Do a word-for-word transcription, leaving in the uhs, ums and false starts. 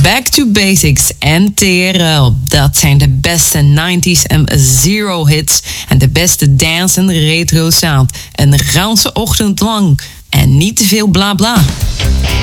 Back to Basics en T R L. Dat zijn de beste nineties en zero hits en de beste dance en retro sound. Een ganse ochtend lang. En niet te veel bla bla.